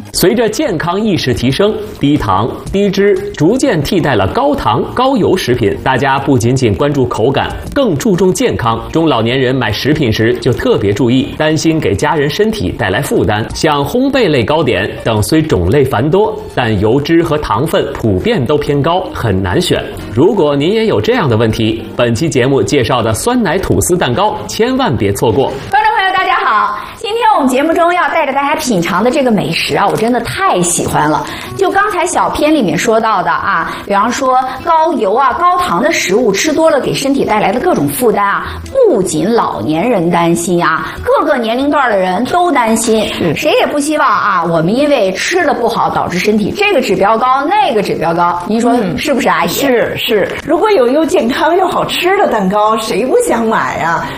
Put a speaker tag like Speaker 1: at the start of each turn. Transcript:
Speaker 1: 随着健康意识提升，低糖、低脂逐渐替代了高糖、高油食品。大家不仅仅关注口感，更注重健康。中老年人买食品时就特别注意，担心给家人身体带来负担。像烘焙类糕点等虽种类繁多，但油脂和糖分普遍都偏高，很难选。如果您也有这样的问题，本期节目介绍的酸奶吐司蛋糕千万别错过。
Speaker 2: 观众朋友大家好，今天我们节目中要带着大家品尝的这个美食啊，我真的太喜欢了。就刚才小片里面说到的啊，比方说高油啊、高糖的食物吃多了给身体带来的各种负担啊，不仅老年人担心啊，各个年龄段的人都担心。谁也不希望啊，我们因为吃的不好导致身体这个指标高那个指标高。您说是不是，阿姨？
Speaker 3: 是，如果有又健康又好吃的蛋糕，谁不想买啊？